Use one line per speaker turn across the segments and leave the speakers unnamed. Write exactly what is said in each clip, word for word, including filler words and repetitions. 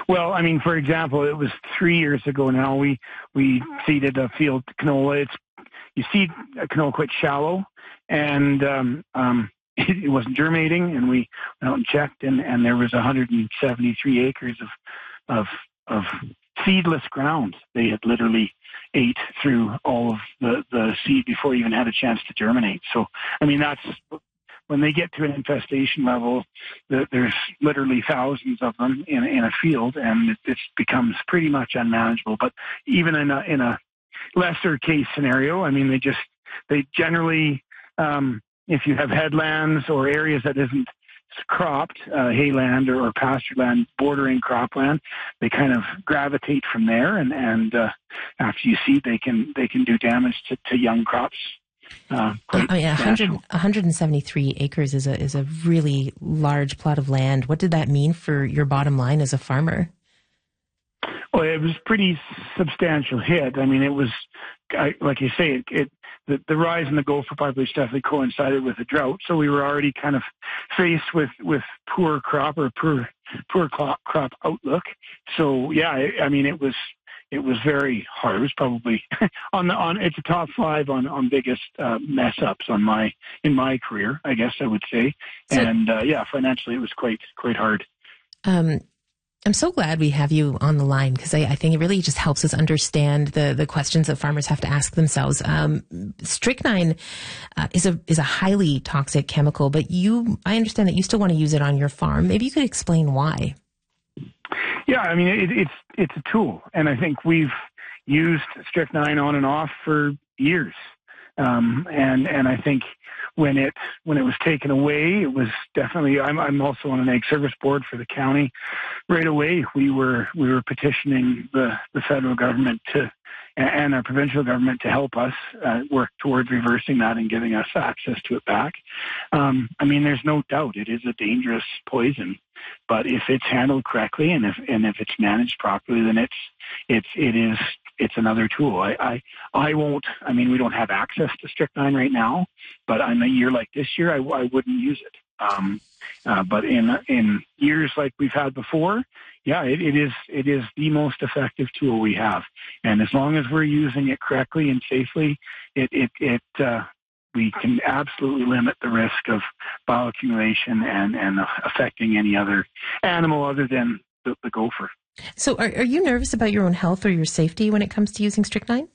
Well, I mean, for example, it was three years ago now. We we seeded a field canola. It's you seed a canola quite shallow, and um, um, it, it wasn't germinating. And we went out and checked, and, and there was one hundred seventy-three acres of of of seedless ground. They had literally ate through all of the, the seed before it even had a chance to germinate. So, I mean, that's when they get to an infestation level, the, there's literally thousands of them in, in a field, and it, it becomes pretty much unmanageable. But even in a, in a lesser case scenario, I mean, they just, they generally, um, if you have headlands or areas that isn't cropped, uh, hayland or, or pasture land bordering cropland, they kind of gravitate from there, and and uh, after you seed, they can they can do damage to, to young crops. Uh,
I mean, one hundred, one hundred seventy-three acres is a is a really large plot of land. What did that mean for your bottom line as a farmer?
Well, it was pretty substantial hit. I mean, it was, I, like you say, it, it the, the rise in the gopher population definitely coincided with a drought. So we were already kind of faced with, with poor crop or poor poor crop, crop outlook. So yeah, I, I mean, it was it was very hard. It was probably on the on it's a top five on on biggest uh, mess ups on my in my career, I guess I would say. So, and uh, yeah, financially, it was quite quite hard.
Um. I'm so glad we have you on the line, because I, I think it really just helps us understand the, the questions that farmers have to ask themselves. Um, strychnine uh, is a is a highly toxic chemical, but you, I understand that you still want to use it on your farm. Maybe you could explain why.
Yeah, I mean, it, it's it's a tool, and I think we've used strychnine on and off for years. Um, and, and I think when it, when it was taken away, it was definitely, I'm, I'm also on an ag service board for the county. Right away, we were, we were petitioning the, the federal government to, and our provincial government to help us uh, work towards reversing that and giving us access to it back. Um, I mean, there's no doubt it is a dangerous poison, but if it's handled correctly and if, and if it's managed properly, then it's, it's, it is, it's another tool. I, I, I won't, I mean, we don't have access to strychnine right now, but in a year like this year, I, I wouldn't use it. Um, uh, but in, in years like we've had before, yeah, it, it is, it is the most effective tool we have. And as long as we're using it correctly and safely, it, it, it, uh, we can absolutely limit the risk of bioaccumulation and, and affecting any other animal other than the, the gopher.
So are, are you nervous about your own health or your safety when it comes to using strychnine?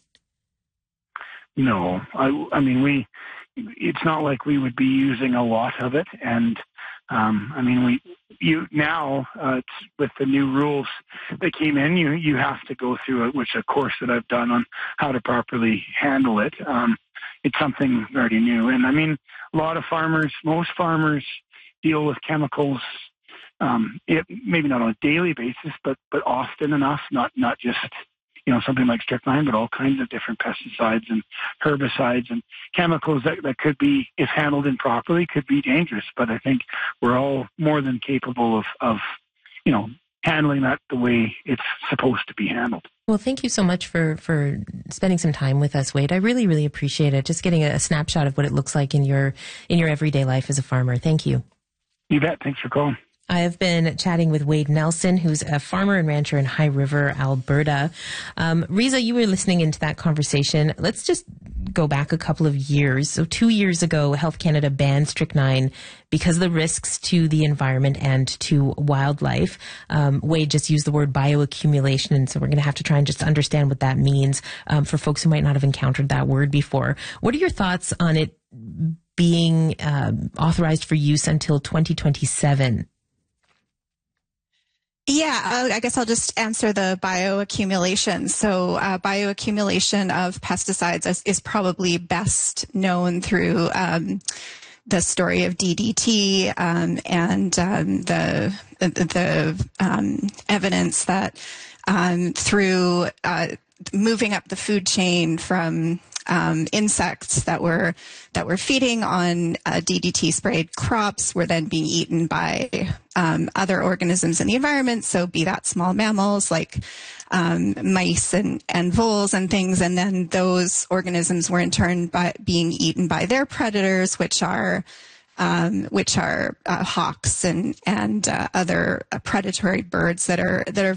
No, I, I mean, we, it's not like we would be using a lot of it. And, um, I mean, we, you now, uh, it's with the new rules that came in, you, you have to go through it, which a course that I've done on how to properly handle it. Um, it's something very new. And I mean, a lot of farmers, most farmers deal with chemicals, Um, it, maybe not on a daily basis, but but often enough, not not just, you know, something like strychnine, but all kinds of different pesticides and herbicides and chemicals that, that could be, if handled improperly, could be dangerous. But I think we're all more than capable of, of you know, handling that the way it's supposed to be handled.
Well, thank you so much for, for spending some time with us, Wade. I really, really appreciate it. Just getting a, a snapshot of what it looks like in your in your everyday life as a farmer. Thank you.
You bet. Thanks for calling.
I have been chatting with Wade Nelson, who's a farmer and rancher in High River, Alberta. Um, Riza, you were listening into that conversation. Let's just go back a couple of years. So two years ago, Health Canada banned strychnine because of the risks to the environment and to wildlife. Um, Wade just used the word bioaccumulation, and so we're going to have to try and just understand what that means um, for folks who might not have encountered that word before. What are your thoughts on it being uh, authorized for use until twenty twenty-seven?
Yeah, I guess I'll just answer the bioaccumulation. So uh, bioaccumulation of pesticides is, is probably best known through um, the story of D D T um, and um, the the um, evidence that um, through uh, moving up the food chain from Um, insects that were that were feeding on uh, D D T sprayed crops were then being eaten by um, other organisms in the environment. So be that small mammals like um, mice and, and voles and things. And then those organisms were in turn by, being eaten by their predators, which are Um, which are uh, hawks and and uh, other uh, predatory birds that are that are